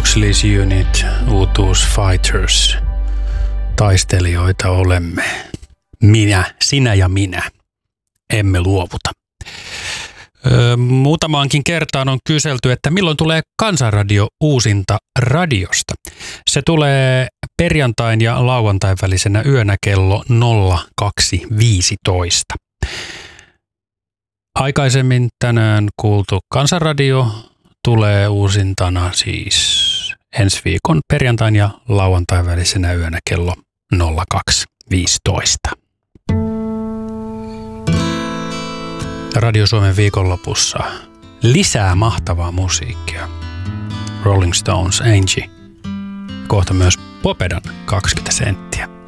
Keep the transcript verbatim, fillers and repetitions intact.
Oxley's Unit, U two Fighters. Taistelijoita olemme. Minä, sinä ja minä. Emme luovuta. Öö, muutamaankin kertaan on kyselty, että milloin tulee Kansanradio uusinta radiosta. Se tulee perjantain ja lauantain välisenä yönä kello nolla kaksi viisitoista. Aikaisemmin tänään kuultu Kansanradio tulee uusintana siis ensi viikon perjantain ja lauantain välisenä yönä kello nolla kaksi viisitoista. Radio Suomen viikonlopussa lisää mahtavaa musiikkia. Rolling Stones, Angie. Kohta myös Popedan kaksikymmentä senttiä.